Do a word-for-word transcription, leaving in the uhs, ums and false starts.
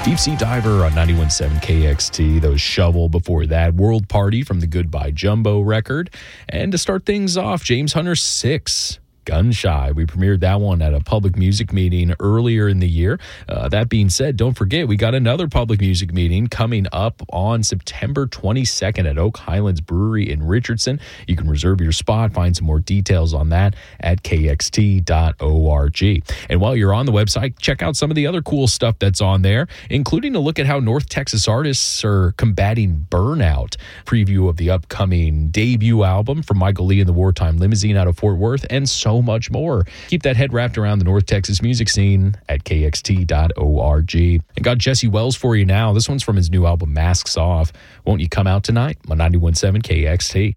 Deep Sea Diver on ninety-one point seven K X T. Those Shovel before that. World Party from the Goodbye Jumbo record. And to start things off, James Hunter six. Gun Shy. We premiered that one at a public music meeting earlier in the year. Uh, that being said, don't forget, we got another public music meeting coming up on September twenty-second at Oak Highlands Brewery in Richardson. You can reserve your spot, find some more details on that at k x t dot org. And while you're on the website, check out some of the other cool stuff that's on there, including a look at how North Texas artists are combating burnout. Preview of the upcoming debut album from Michael Lee and the Wartime Limousine out of Fort Worth, and so much more. Keep that head wrapped around the North Texas music scene at k x t dot org. And got Jesse Wells for you now. This one's from his new album, Masks Off. Won't you come out tonight on ninety-one point seven K X T?